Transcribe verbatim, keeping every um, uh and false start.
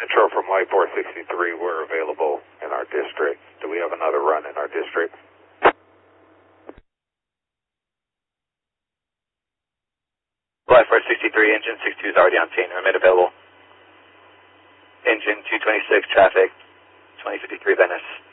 Intro from Light four sixty-three, we're available in our district. Do we have another run in our district? Light four sixty-three, engine six two is already on scene, remit available. Engine two twenty-six, traffic, twenty fifty-three Venice.